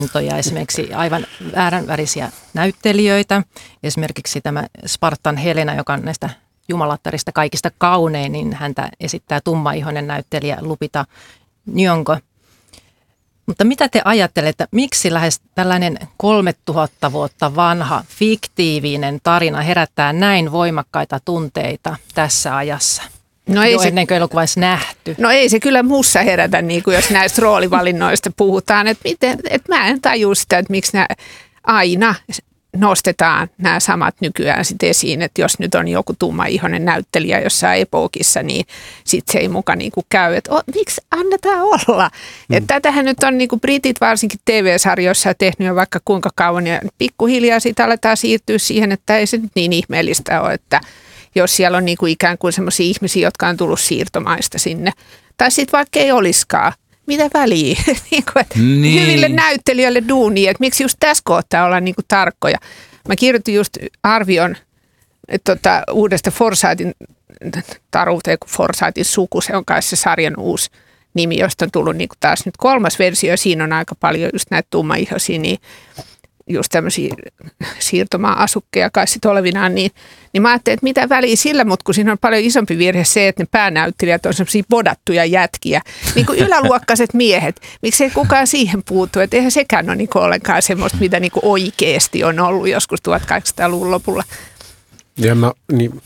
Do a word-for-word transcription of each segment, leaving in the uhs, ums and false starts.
ja esimerkiksi aivan vääränvärisiä näyttelijöitä. Esimerkiksi tämä Spartan Helena, joka on näistä jumalattarista kaikista kaunein, niin häntä esittää tummaihoinen näyttelijä Lupita Nyong'o. Mutta mitä te ajattelette, miksi lähes tällainen kolmetuhatta vuotta vanha fiktiivinen tarina herättää näin voimakkaita tunteita tässä ajassa? No ei jo se, ennen kuin elokuva olisi nähty. No ei se kyllä mussa herätä, niin kuin jos näistä roolivalinnoista puhutaan. Että miten, että mä en tajua sitä, että miksi nämä aina nostetaan nämä samat nykyään sit esiin. Että jos nyt on joku tummaihoinen näyttelijä jossain epookissa, niin sitten se ei muka niinku käy. Että oh, miksi annetaan olla? Mm. Että tätähän nyt on niinku britit varsinkin T V-sarjoissa tehnyt jo vaikka kuinka kauan. Ja pikkuhiljaa siitä aletaan siirtyä siihen, että ei se nyt niin ihmeellistä ole, että jos siellä on niinku ikään kuin sellaisia ihmisiä, jotka on tullut siirtomaista sinne. Tai sitten vaikka ei olisikaan. Mitä väliä? niin. Hyville näyttelijöille duunia, että miksi just tässä kohtaa olla niinku tarkkoja. Mä kirjoitin just arvion että tota, uudesta Forsaitin taruuteen, kun Forsaitin suku, se on kai se sarjan uusi nimi, josta on tullut niinku taas nyt kolmas versio. Siinä on aika paljon just näitä tummaihoisia, niin just tämmöisiä siirtomaa-asukkeja kai sit olevinaan, niin, niin mä ajattelin, että mitä väliä sillä, mutta kun siinä on paljon isompi virhe se, että ne päänäyttelijät on semmoisia bodattuja jätkiä, niin kuin yläluokkaiset miehet. Miksei kukaan siihen puutu, että eihän sekään ole niin ollenkaan semmoista, mitä niin oikeasti on ollut joskus tuhatkahdeksansataaluvun lopulla. Ja mä, niin,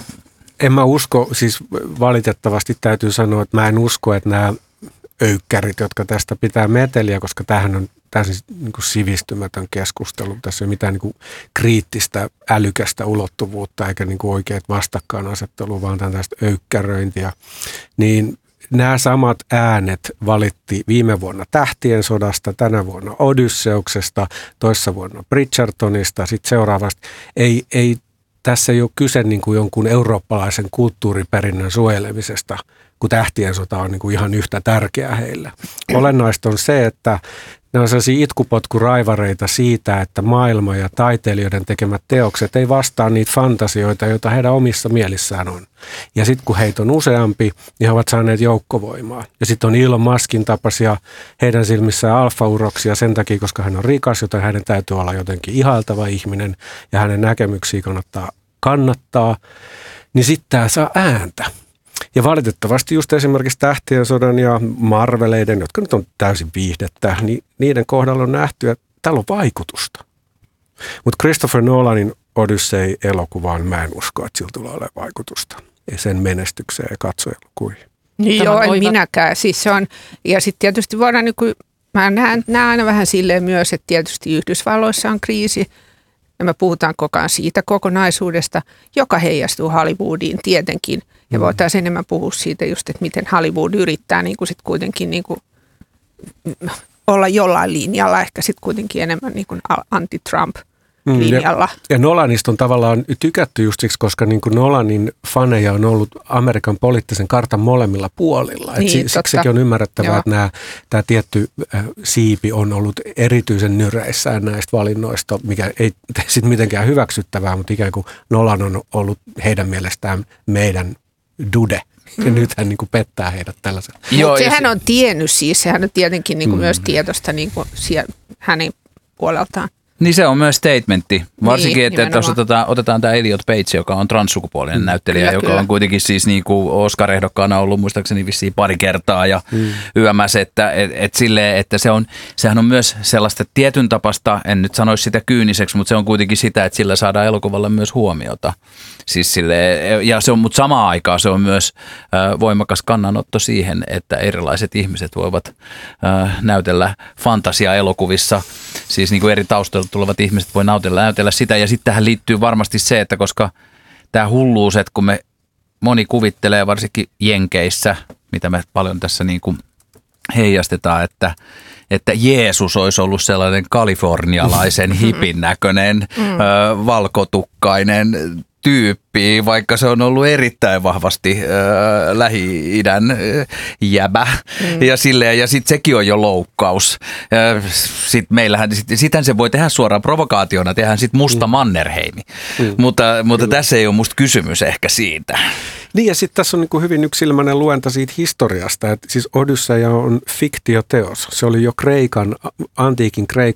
en mä usko, siis valitettavasti täytyy sanoa, että mä en usko, että nämä öykkärit, jotka tästä pitää meteliä, koska tämähän on täysin niin kuin sivistymätön keskustelu. Tässä ei ole mitään niin kuin kriittistä, älykästä ulottuvuutta eikä niin kuin oikeat vastakkainasettelua, vaan tämän tästä öykkäröintiä. Niin nämä samat äänet valitti viime vuonna Tähtien sodasta, tänä vuonna Odysseuksesta, toissa vuonna Bridgertonista, sitten seuraavasta. Ei, ei, tässä ei ole kyse niin kuin jonkun eurooppalaisen kulttuuriperinnön suojelemisesta, kun Tähtien sota on niin kuin ihan yhtä tärkeä heille. Olennaista on se, että ne on sellaisia itkupotkuraivareita siitä, että maailma ja taiteilijoiden tekemät teokset ei vastaa niitä fantasioita, joita heidän omissa mielissään on. Ja sitten kun heitä on useampi, niin he ovat saaneet joukkovoimaa. Ja sitten on Elon Muskin tapaisia heidän silmissään alfauroksia sen takia, koska hän on rikas, joten hänen täytyy olla jotenkin ihailtava ihminen ja hänen näkemyksiä kannattaa kannattaa. Niin sitten tämä saa ääntä. Ja valitettavasti just esimerkiksi Tähtien sodan ja Marveleiden, jotka nyt on täysin viihdettä, niin niiden kohdalla on nähty, että tällä on vaikutusta. Mutta Christopher Nolanin Odyssey-elokuvaan mä en usko, että sillä tulee olemaan vaikutusta. Ei sen menestykseen ja katsojalukuihin. Niin joo, en minäkään. Siis se on, ja sitten tietysti voidaan, niin kuin, mä näen, näen aina vähän silleen myös, että tietysti Yhdysvalloissa on kriisi. Ja me puhutaan koko ajan siitä kokonaisuudesta, joka heijastuu Hollywoodiin tietenkin. Ja voitaisiin enemmän puhua siitä just, että miten Hollywood yrittää niin kuin sit kuitenkin niin kuin olla jollain linjalla, ehkä sitten kuitenkin enemmän niin kuin anti-Trump linjalla. Ja, ja Nolanista on tavallaan tykätty just siksi, koska niin kuin Nolanin faneja on ollut Amerikan poliittisen kartan molemmilla puolilla. Niin, Et siksi sekin on ymmärrettävää, Joo. että nämä, tämä tietty äh, siipi on ollut erityisen nyreissään näistä valinnoista, mikä ei sitten mitenkään hyväksyttävää, mutta ikään kuin Nolan on ollut heidän mielestään meidän dude. Ja nyt hän niin kuin pettää heidät tällaisen. Mutta sehän se on tiennyt siis, sehän on tietenkin niin kuin mm. myös tietosta niin kuin siellä, hänen puoleltaan. Niin se on myös statementti. Varsinkin, niin, että, että jos otetaan, otetaan tämä Elliot Page, joka on transsukupuolinen mm. näyttelijä, kyllä, joka kyllä. on kuitenkin siis niin kuin Oscar-ehdokkaana ollut muistaakseni vissiin pari kertaa ja mm. yömässä, että et, et silleen, että se on, sehän on myös sellaista tietyn tapasta, en nyt sanoisi sitä kyyniseksi, mutta se on kuitenkin sitä, että sillä saadaan elokuvalla myös huomiota. Siis silleen, ja se on, mutta samaan aikaan se on myös äh, voimakas kannanotto siihen, että erilaiset ihmiset voivat äh, näytellä fantasia-elokuvissa, siis niin kuin eri taustoilta tulevat ihmiset voi näytellä, näytellä sitä. Ja sitten tähän liittyy varmasti se, että koska tämä hulluus, että kun me moni kuvittelee varsinkin Jenkeissä, mitä me paljon tässä niin kuin heijastetaan, että, että Jeesus olisi ollut sellainen kalifornialaisen hipin näköinen, mm. ö, valkotukkainen tyyppi, vaikka se on ollut erittäin vahvasti äh, Lähi-idän äh, jäbä. Mm. Ja, silleen, ja sitten sekin on jo loukkaus. Äh, sitten meillähän, sit, sitähän se voi tehdä suoraan provokaationa, tehdään sitten musta mm. Mannerheimi. Mm. Mutta, mutta tässä ei ole musta kysymys ehkä siitä. Niin ja sitten tässä on niin kuin hyvin yksilmäinen luenta siitä historiasta, että siis Odysseia on fiktioteos. Se oli jo Kreikan, antiikin Kreikan